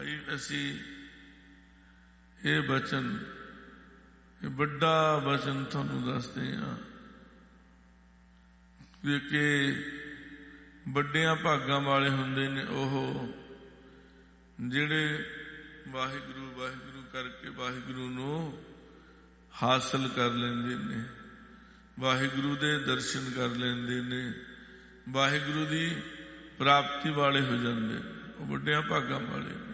ਭਾਈ ਅਸੀਂ ਇਹ ਬਚਨ, ਇਹ ਵੱਡਾ ਬਚਨ ਤੁਹਾਨੂੰ ਦੱਸਦੇ ਹਾਂ ਕਿ ਵੱਡਿਆਂ ਭਾਗਾਂ ਵਾਲੇ ਹੁੰਦੇ ਨੇ ਉਹ ਜਿਹੜੇ ਵਾਹਿਗੁਰੂ ਵਾਹਿਗੁਰੂ ਕਰਕੇ ਵਾਹਿਗੁਰੂ ਨੂੰ ਹਾਸਲ ਕਰ ਲੈਂਦੇ ਨੇ, ਵਾਹਿਗੁਰੂ ਦੇ ਦਰਸ਼ਨ ਕਰ ਲੈਂਦੇ ਨੇ, ਵਾਹਿਗੁਰੂ ਦੀ ਪ੍ਰਾਪਤੀ ਵਾਲੇ ਹੋ ਜਾਂਦੇ ਨੇ। ਉਹ ਵੱਡਿਆਂ ਭਾਗਾਂ ਵਾਲੇ ਨੇ।